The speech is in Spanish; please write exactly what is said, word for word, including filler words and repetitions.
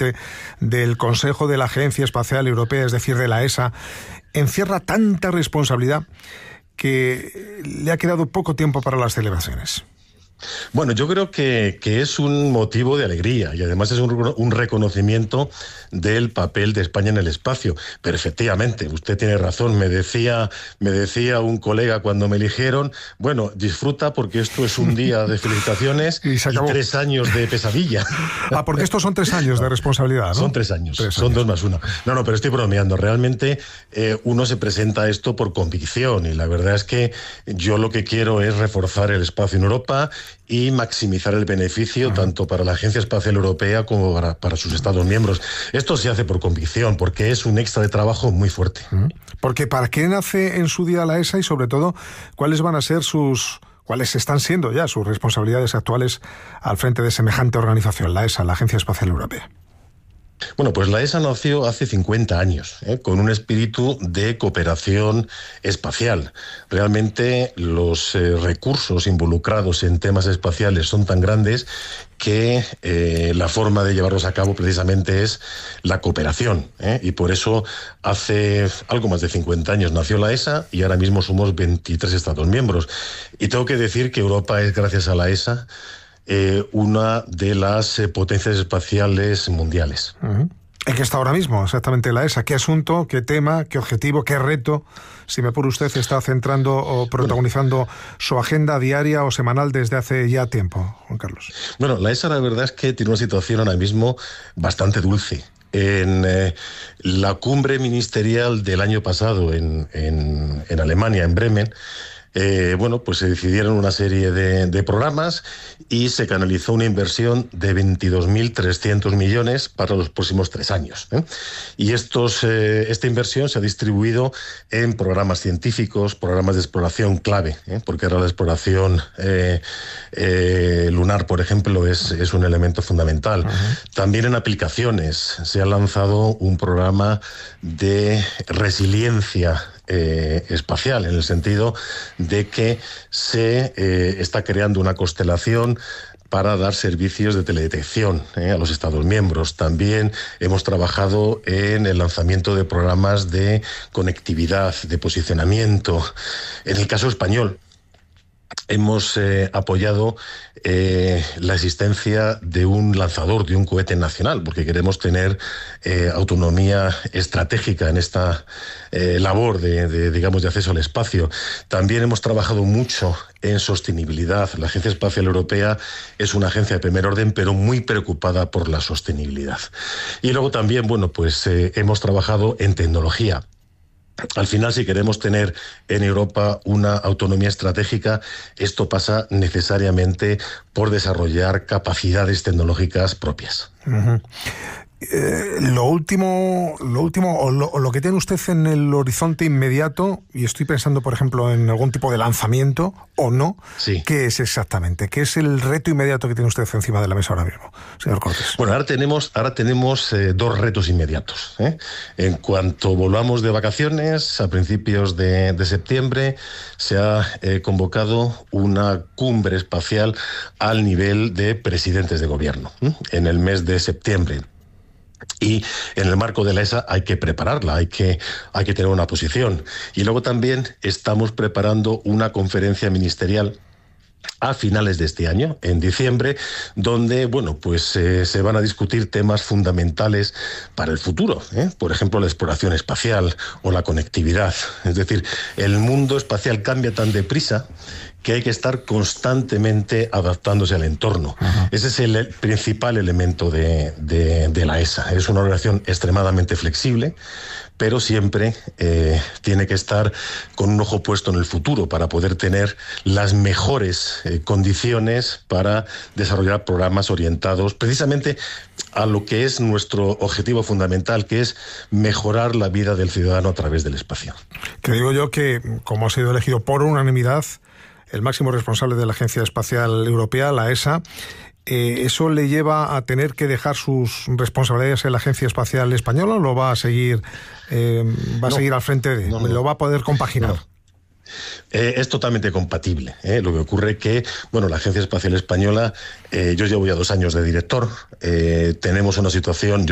presidente del Consejo de la Agencia Espacial Europea, es decir, de la E S A, encierra tanta responsabilidad que le ha quedado poco tiempo para las celebraciones. Bueno, yo creo que, que es un motivo de alegría y además es un, un reconocimiento del papel de España en el espacio. Pero efectivamente, usted tiene razón. Me decía, me decía un colega cuando me eligieron, bueno, disfruta porque esto es un día de felicitaciones y, y tres años de pesadilla. Ah, porque estos son tres años de responsabilidad, ¿no? Son tres años, tres son años. dos más uno. No, no, pero estoy bromeando. Realmente eh, uno se presenta a esto por convicción y la verdad es que yo lo que quiero es reforzar el espacio en Europa y maximizar el beneficio uh-huh. tanto para la Agencia Espacial Europea como para, para sus Estados miembros. Esto se hace por convicción, porque es un extra de trabajo muy fuerte. Uh-huh. Porque ¿para qué nace en su día la E S A y sobre todo cuáles van a ser sus, cuáles están siendo ya sus responsabilidades actuales al frente de semejante organización, la E S A, la Agencia Espacial Europea? Bueno, pues la E S A nació hace cincuenta años, ¿eh? con un espíritu de cooperación espacial. Realmente los eh, recursos involucrados en temas espaciales son tan grandes que eh, la forma de llevarlos a cabo precisamente es la cooperación, ¿eh? y por eso hace algo más de cincuenta años nació la E S A y ahora mismo somos veintitrés Estados miembros. Y tengo que decir que Europa es, gracias a la E S A, Eh, una de las eh, potencias espaciales mundiales. Uh-huh. ¿En qué está ahora mismo exactamente la E S A? ¿Qué asunto, qué tema, qué objetivo, qué reto, si me apura usted, está centrando o protagonizando bueno, su agenda diaria o semanal desde hace ya tiempo, Juan Carlos? Bueno, la E S A la verdad es que tiene una situación ahora mismo bastante dulce. En eh, la cumbre ministerial del año pasado en, en, en Alemania, en Bremen, Eh, bueno, pues se decidieron una serie de, de programas y se canalizó una inversión de veintidós mil trescientos millones para los próximos tres años. ¿eh? Y estos, eh, esta inversión se ha distribuido en programas científicos, programas de exploración clave, ¿eh? porque ahora la exploración eh, eh, lunar, por ejemplo, es, es un elemento fundamental. Uh-huh. También en aplicaciones se ha lanzado un programa de resiliencia Eh, espacial, en el sentido de que se eh, está creando una constelación para dar servicios de teledetección eh, a los Estados miembros. También hemos trabajado en el lanzamiento de programas de conectividad, de posicionamiento. En el caso español, hemos eh, apoyado eh, la existencia de un lanzador, de un cohete nacional, porque queremos tener eh, autonomía estratégica en esta eh, labor de, de, digamos, de acceso al espacio. También hemos trabajado mucho en sostenibilidad. La Agencia Espacial Europea es una agencia de primer orden, pero muy preocupada por la sostenibilidad. Y luego también, bueno, pues eh, hemos trabajado en tecnología. Al final, si queremos tener en Europa una autonomía estratégica, esto pasa necesariamente por desarrollar capacidades tecnológicas propias. Uh-huh. Eh, lo último, lo último o lo, o lo que tiene usted en el horizonte inmediato, y estoy pensando, por ejemplo, en algún tipo de lanzamiento o no, sí. ¿Qué es exactamente? ¿Qué es el reto inmediato que tiene usted encima de la mesa ahora mismo, señor Cortés? Bueno, ahora tenemos, ahora tenemos eh, dos retos inmediatos. ¿eh? En cuanto volvamos de vacaciones, a principios de, de septiembre, se ha eh, convocado una cumbre espacial al nivel de presidentes de gobierno, ¿eh? en el mes de septiembre. Y en el marco de la E S A hay que prepararla, hay que, hay que tener una posición. Y luego también estamos preparando una conferencia ministerial a finales de este año, en diciembre, donde, bueno, pues eh, se van a discutir temas fundamentales para el futuro, ¿eh? Por ejemplo, la exploración espacial o la conectividad. Es decir, el mundo espacial cambia tan deprisa que hay que estar constantemente adaptándose al entorno. Uh-huh. Ese es el principal elemento de, de, de la E S A. Es una organización extremadamente flexible, pero siempre eh, tiene que estar con un ojo puesto en el futuro para poder tener las mejores eh, condiciones para desarrollar programas orientados precisamente a lo que es nuestro objetivo fundamental, que es mejorar la vida del ciudadano a través del espacio. Que digo yo que, como ha sido elegido por unanimidad el máximo responsable de la Agencia Espacial Europea, la E S A, Eh, ¿eso le lleva a tener que dejar sus responsabilidades en la Agencia Espacial Española o lo va a seguir, eh, va a no, seguir al frente de? No, no, ¿Lo va a poder compaginar? No. Eh, es totalmente compatible. ¿eh? Lo que ocurre que, bueno, la Agencia Espacial Española, eh, yo llevo ya dos años de director, eh, tenemos una situación, yo